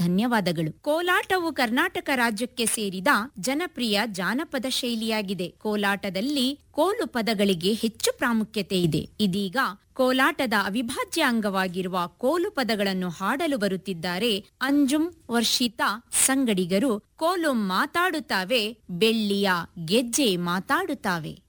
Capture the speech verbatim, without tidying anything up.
ಧನ್ಯವಾದಗಳು. ಕೋಲಾಟವು ಕರ್ನಾಟಕ ರಾಜ್ಯಕ್ಕೆ ಸೇರಿದ ಜನಪ್ರಿಯ ಜಾನಪದ ಶೈಲಿಯಾಗಿದೆ. ಕೋಲಾಟದಲ್ಲಿ ಕೋಲು ಪದಗಳಿಗೆ ಹೆಚ್ಚು ಪ್ರಾಮುಖ್ಯತೆ ಇದೆ. ಇದೀಗ ಕೋಲಾಟದ ಅವಿಭಾಜ್ಯ ಅಂಗವಾಗಿರುವ ಕೋಲು ಪದಗಳನ್ನು ಹಾಡಲು ಬರುತ್ತಿದ್ದಾರೆ ಅಂಜುಮ್ ವರ್ಷಿತಾ ಸಂಗಡಿಗರು. ಕೋಲು ಮಾತಾಡುತ್ತಾವೆ, ಬೆಳ್ಳಿಯ ಗೆಜ್ಜೆ ಮಾತಾಡುತ್ತಾವೆ.